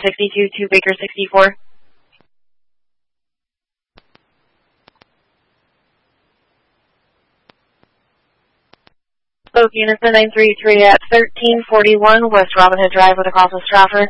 62 to Baker 64. Spoke Unison 933 at 1341 West Robin Hood Drive with a call to Stratford.